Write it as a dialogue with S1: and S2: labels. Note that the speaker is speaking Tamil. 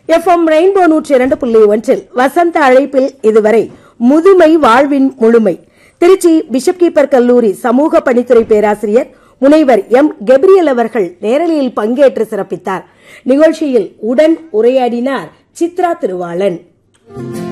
S1: எஃப்எம் ரெயின்போ 102.1 வசந்த அழைப்பில் இதுவரை முதுமை வாழ்வின் முழுமை திருச்சி பிஷப் கீப்பர் கல்லூரி சமூக பணித்துறை பேராசிரியர் முனைவர் எம் கெப்ரியல் அவர்கள் நேரலையில் பங்கேற்று சிறப்பித்தார். நிகழ்ச்சியில் உடன் உரையாடினார் சித்ரா திருவாளன்.